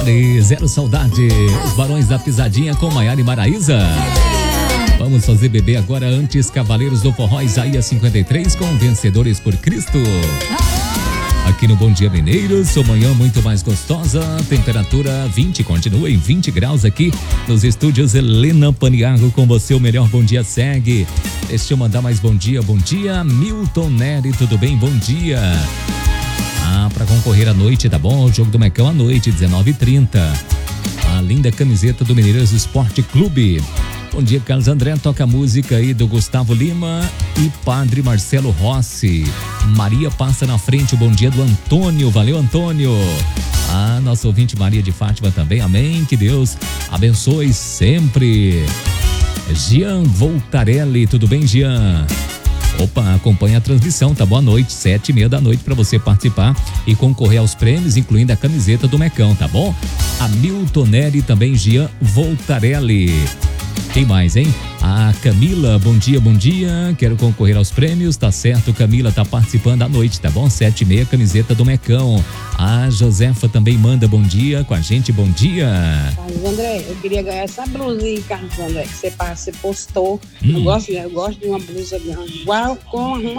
Mari, Zero Saudade. Os Barões da Pisadinha com Maiara e Maraísa. Vamos fazer bebê agora antes. Cavaleiros do Forró, Isaías 53 com Vencedores por Cristo. Aqui no Bom Dia Mineiros, sua manhã muito mais gostosa, temperatura 20, continua em 20 graus aqui nos estúdios. Helena Paniago com você, o melhor bom dia segue. Deixa eu mandar mais bom dia, Milton Nery, tudo bem? Bom dia. Para concorrer à noite, tá bom? O jogo do Mecão à noite, 19h30. A linda camiseta do Mineiros Esporte Clube. Bom dia, Carlos André, toca a música aí do Gustavo Lima e Padre Marcelo Rossi. Maria passa na frente, o bom dia do Antônio, valeu Antônio. Nossa ouvinte Maria de Fátima também, amém, que Deus abençoe sempre. Jean Voltarelli, tudo bem, Jean? Opa, acompanha a transmissão, tá? Boa noite, 7h30 da noite para você participar e concorrer aos prêmios, incluindo a camiseta do Mecão, tá bom? Hamilton Nery, também Jean Voltarelli. Quem mais, hein? A Camila, bom dia, quero concorrer aos prêmios, tá certo, Camila tá participando à noite, tá bom? 7h30, camiseta do Mecão. A Josefa também manda bom dia com a gente, bom dia. Carlos André, eu queria ganhar essa blusinha, Carlos André, que você postou. Eu gosto de uma blusa igual com